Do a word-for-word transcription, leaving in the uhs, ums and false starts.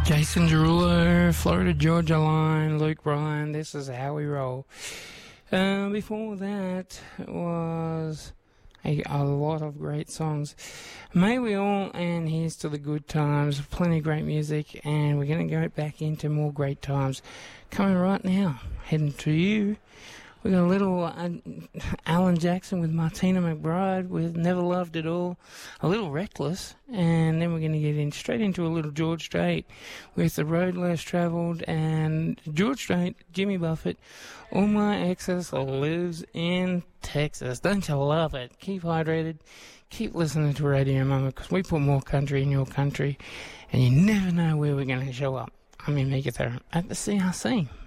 Jason Derulo, Florida Georgia Line, Luke Bryan, this is how we roll. Uh, before that was a, a lot of great songs. May we all, and here's to the good times, plenty of great music, and we're going to go back into more great times. Coming right now, heading to you. We got a little uh, Alan Jackson with Martina McBride with Never Loved It All, a little Reckless, and then we're going to get in straight into a little George Strait with The Road Less Travelled and George Strait, Jimmy Buffett. All my exes lives in Texas. Don't you love it? Keep hydrated. Keep listening to Radio Mama, because we put more country in your country, and you never know where we're going to show up. I'm your Mega Thera at the C R C.